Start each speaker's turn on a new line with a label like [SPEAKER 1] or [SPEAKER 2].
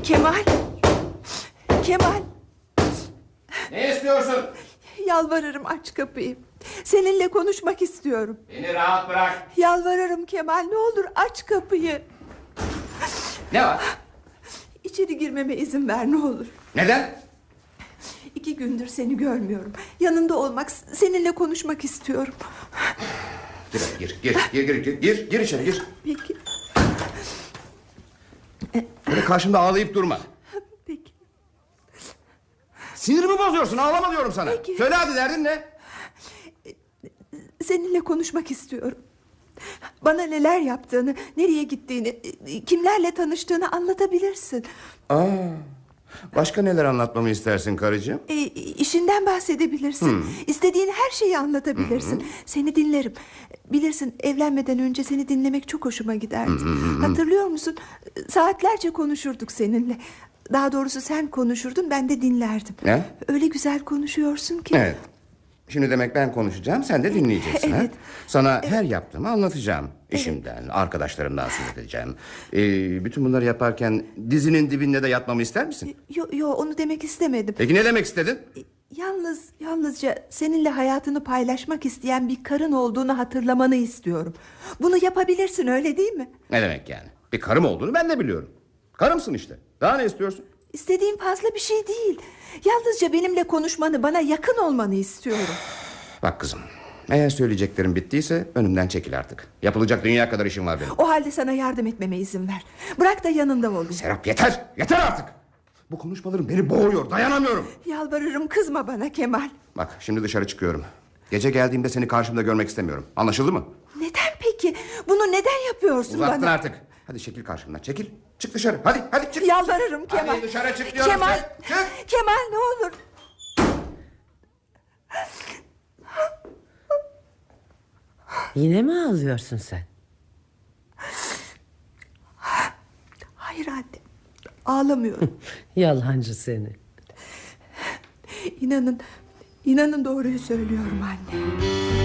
[SPEAKER 1] Kemal. Kemal.
[SPEAKER 2] Ne istiyorsun?
[SPEAKER 1] Yalvarırım, aç kapıyı. Seninle konuşmak istiyorum.
[SPEAKER 2] Beni rahat bırak.
[SPEAKER 1] Yalvarırım Kemal, ne olur aç kapıyı.
[SPEAKER 2] Ne var?
[SPEAKER 1] İçeri girmeme izin ver ne olur.
[SPEAKER 2] Neden?
[SPEAKER 1] 2 gündür seni görmüyorum. Yanında olmak, seninle konuşmak istiyorum.
[SPEAKER 2] Gir içeri gir.
[SPEAKER 1] Peki.
[SPEAKER 2] Böyle karşımda ağlayıp durma.
[SPEAKER 1] Peki.
[SPEAKER 2] Sinirimi bozuyorsun, ağlama diyorum sana.
[SPEAKER 1] Peki.
[SPEAKER 2] Söyle hadi, derdin ne?
[SPEAKER 1] Seninle konuşmak istiyorum. Bana neler yaptığını, nereye gittiğini, kimlerle tanıştığını anlatabilirsin.
[SPEAKER 2] Başka neler anlatmamı istersin karıcığım?
[SPEAKER 1] İşinden bahsedebilirsin. İstediğin her şeyi anlatabilirsin. Seni dinlerim. Bilirsin, evlenmeden önce seni dinlemek çok hoşuma giderdi. Hatırlıyor musun? Saatlerce konuşurduk seninle. Daha doğrusu sen konuşurdun, ben de dinlerdim.
[SPEAKER 2] Ne?
[SPEAKER 1] Öyle güzel konuşuyorsun ki.
[SPEAKER 2] Evet. Şimdi demek ben konuşacağım, sen de dinleyeceksin.
[SPEAKER 1] Evet.
[SPEAKER 2] Ha? Sana her yaptığımı anlatacağım. İşimden, arkadaşlarımdan söz edeceğim. Bütün bunları yaparken dizinin dibinde de yatmamı ister misin?
[SPEAKER 1] Yo, onu demek istemedim.
[SPEAKER 2] Peki ne demek istedin?
[SPEAKER 1] Yalnızca seninle hayatını paylaşmak isteyen bir karın olduğunu hatırlamanı istiyorum. Bunu yapabilirsin, öyle değil mi?
[SPEAKER 2] Ne demek yani? Bir karım olduğunu ben de biliyorum. Karımsın işte. Daha ne istiyorsun?
[SPEAKER 1] İstediğim fazla bir şey değil. Yalnızca benimle konuşmanı, bana yakın olmanı istiyorum.
[SPEAKER 2] Bak kızım, eğer söyleyeceklerim bittiyse önümden çekil artık. Yapılacak dünya kadar işim var benim.
[SPEAKER 1] O halde sana yardım etmeme izin ver. Bırak da yanında olayım.
[SPEAKER 2] Serap yeter, yeter artık. Bu konuşmalarım beni boğuyor, dayanamıyorum.
[SPEAKER 1] Yalvarırım, kızma bana Kemal.
[SPEAKER 2] Bak, şimdi dışarı çıkıyorum. Gece geldiğimde seni karşımda görmek istemiyorum. Anlaşıldı mı?
[SPEAKER 1] Neden peki? Bunu neden yapıyorsun
[SPEAKER 2] Uzattın
[SPEAKER 1] bana?
[SPEAKER 2] artık. Hadi çekil karşımdan, çekil. Çık dışarı, hadi çık.
[SPEAKER 1] Yalvarırım Kemal.
[SPEAKER 2] Hadi dışarı çık diyorum.
[SPEAKER 1] Kemal,
[SPEAKER 2] Çık.
[SPEAKER 1] Kemal ne olur.
[SPEAKER 3] Yine mi ağlıyorsun sen?
[SPEAKER 1] Hayır anne, ağlamıyorum.
[SPEAKER 3] Yalancı seni.
[SPEAKER 1] İnanın doğruyu söylüyorum anne.